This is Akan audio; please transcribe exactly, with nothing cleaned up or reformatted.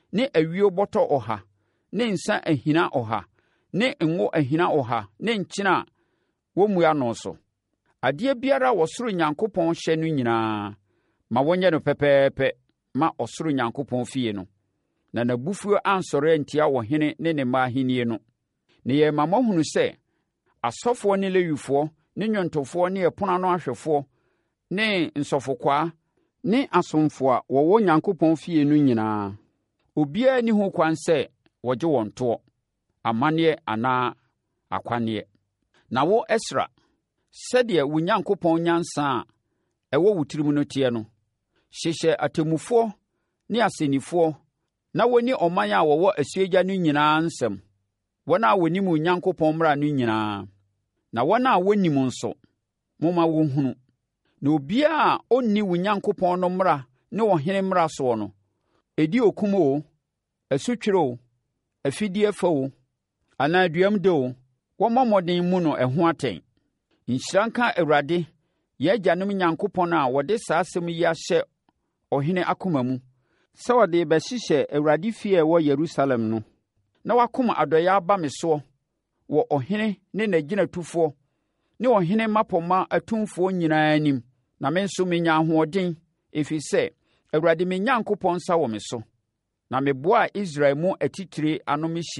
ne awio bɔtɔ ɔha ne nsa ahina ɔha ne ngo ahina ɔha ne nkyene a wɔmmua no so. Adeɛ biara a ɔsoro Onyankopɔn hyɛ no nyinaa, ma wɔnyɛ no pɛpɛɛpɛ ma ɔsoro Onyankopɔn fie no, na n'abufuo ansɔre antia ɔhene ne ne mma ahennie no. Na yɛma moahunu sɛ asɔfoɔ ne Lewifoɔ ne nnwontofoɔ ne ɛpono ano ahwɛfoɔ ne nsɔfokwaa ne asomfoɔ a wɔwɔ Onyankopɔn fie no nyinaa, obiara nni ho kwan sɛ wɔgye wɔn toɔ, amanneɛ anaa akwanneɛ. Na wo Ɛsra, sɛdeɛ wo Onyankopɔn nyansa a ɛwɔ wo tirim no teɛ no, hyehyɛ atemmufoɔ ne asɛnnifoɔ na wɔnni ɔman a wɔwɔ asuogya no nyinaa nsɛm, wɔn a wɔnim Onyankopɔn mmara no nyinaa. Na wɔn a wɔnnim nso, momma wɔnhunu. Na obiara a ɔnni wo Onyankopɔn no mmara ne ɔhene mmara soɔ no, ɛdi okum o, asutwerɛ o, afidie fa o, anaa aduam de o, wɔmmɔ mmɔden mu no ɛho atɛn. Nhyira nka Awurade, yɛn agyanom Onyankopɔn a wɔde saa asɛm yi ahyɛ ɔhene akoma mu, sɛ wɔde bɛhyehyɛ Awurade fie a ɛwɔ Yerusalem no. Na wakom adɔeɛ aba me soɔ wɔ ɔhene ne n'agyinatufoɔ ne ɔhene mmapɔmma atumfoɔ nyinaa anim, na me nso menya ahoɔden, ɛfiri sɛ Awurade me Onyankopɔn nsa wɔ me so, na meboaa Israel mu atitire ano mehyia